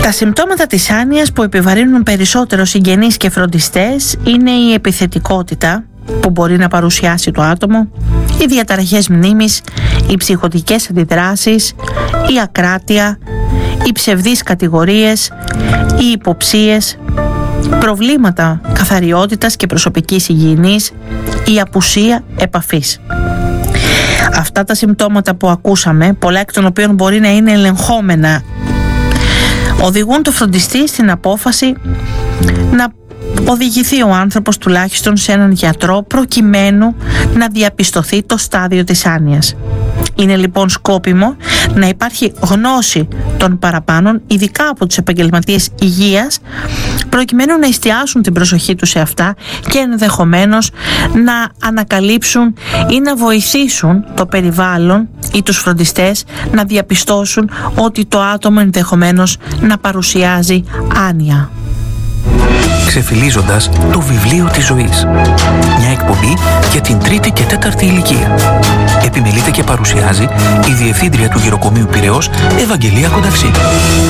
Τα συμπτώματα της άνοιας που επιβαρύνουν περισσότερο συγγενείς και φροντιστές είναι η επιθετικότητα που μπορεί να παρουσιάσει το άτομο, οι διαταραχές μνήμης, οι ψυχωτικές αντιδράσεις, η ακράτεια, οι ψευδείς κατηγορίες, οι υποψίες, προβλήματα καθαριότητας και προσωπικής υγιεινής, η απουσία επαφής. Αυτά τα συμπτώματα που ακούσαμε, πολλά εκ των οποίων μπορεί να είναι ελεγχόμενα, οδηγούν το φροντιστή στην απόφαση να οδηγηθεί ο άνθρωπος τουλάχιστον σε έναν γιατρό προκειμένου να διαπιστωθεί το στάδιο της άνοιας. Είναι λοιπόν σκόπιμο να υπάρχει γνώση των παραπάνων, ειδικά από τους επαγγελματίες υγείας, προκειμένου να εστιάσουν την προσοχή τους σε αυτά και ενδεχομένως να ανακαλύψουν ή να βοηθήσουν το περιβάλλον ή τους φροντιστές να διαπιστώσουν ότι το άτομο ενδεχομένως να παρουσιάζει άνοια. Ξεφυλίζοντας το βιβλίο της ζωής. Μια εκπομπή για την 3η και 4η ηλικία. Επιμελείται και παρουσιάζει η Διευθύντρια του Γεροκομείου Πειραιώς, Ευαγγελία Κονταυσή.